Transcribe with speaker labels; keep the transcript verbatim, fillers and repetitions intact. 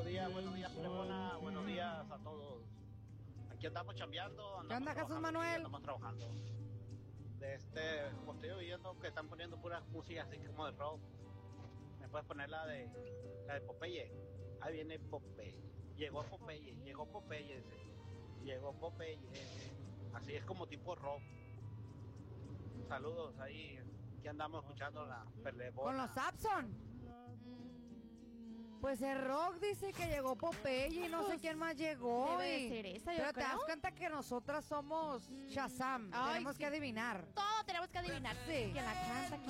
Speaker 1: Buenos días, buenos días, Telefona, buenos días a todos. Aquí andamos chambeando, andamos
Speaker 2: ¿Qué onda, Jesús
Speaker 1: trabajando,
Speaker 2: Manuel?
Speaker 1: Andamos trabajando. De este, como estoy oyendo que están poniendo puras músicas así como de rock. ¿Me puedes poner la de la de Popeye? Ahí viene Popeye. Llegó Popeye, llegó Popeye, dice. Llegó Popeye. Así es como tipo rock. Saludos ahí. Aquí andamos escuchando la Perlebona.
Speaker 2: Con los Sapson. Pues el rock dice que llegó Popeye y no sé quién más llegó.
Speaker 3: Debe
Speaker 2: y-
Speaker 3: de ser esa, yo
Speaker 2: Pero te
Speaker 3: creo.
Speaker 2: das cuenta que nosotras somos Shazam.
Speaker 3: Ay,
Speaker 2: Tenemos
Speaker 3: sí.
Speaker 2: que adivinar.
Speaker 3: Todo tenemos que adivinar.
Speaker 2: Sí.
Speaker 3: ¿Quién la canta?